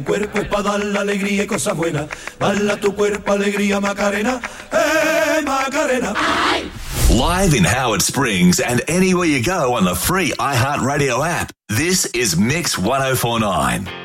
Cuerpo es para dar la alegría y cosas buenas. Bala tu cuerpo, alegría, Macarena. Macarena. Live in Howard Springs and anywhere you go on the free iHeartRadio app. This is Mix 1049.